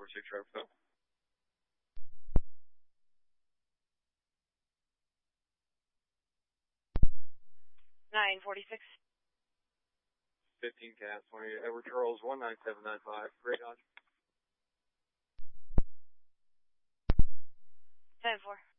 946 Trevor Phil. 946. 15 Cat 20, Edward Charles 19795, Great Dodge. 10-4.